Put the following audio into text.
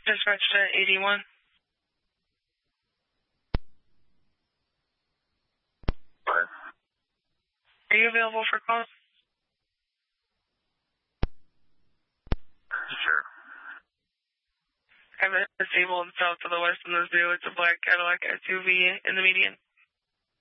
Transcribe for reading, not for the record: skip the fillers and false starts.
Dispatch to 81. What? Are you available for calls? Sure. I have a disabled south to the west in the zoo. It's a black Cadillac SUV in the median.